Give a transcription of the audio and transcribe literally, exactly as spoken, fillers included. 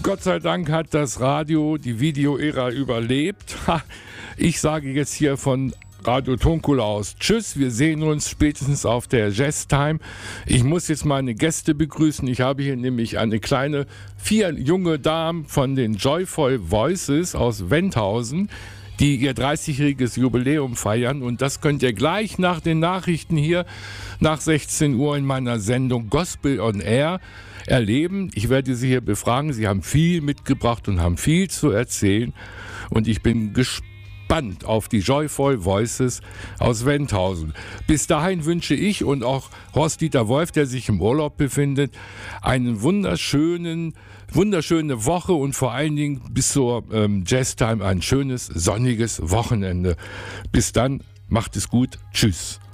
Gott sei Dank hat das Radio die Video-Ära überlebt. Ich sage jetzt hier von Radio Tonkula aus tschüss, wir sehen uns spätestens auf der Jazz-Time. Ich muss jetzt meine Gäste begrüßen. Ich habe hier nämlich eine kleine, vier junge Damen von den Joyful Voices aus Wendhausen, die ihr dreißigjähriges Jubiläum feiern. Und das könnt ihr gleich nach den Nachrichten hier nach sechzehn Uhr in meiner Sendung Gospel on Air erleben. Ich werde sie hier befragen. Sie haben viel mitgebracht und haben viel zu erzählen. Und ich bin gespannt auf die Joyful Voices aus Wendhausen. Bis dahin wünsche ich und auch Horst-Dieter Wolf, der sich im Urlaub befindet, einen wunderschönen, wunderschöne Woche und vor allen Dingen bis zur ähm, Jazztime ein schönes, sonniges Wochenende. Bis dann, macht es gut. Tschüss.